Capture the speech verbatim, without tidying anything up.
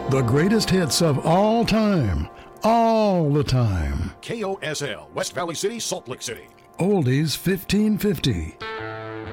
The greatest hits of all time, all the time. K O S L, West Valley City, Salt Lake City. Oldies fifteen fifty.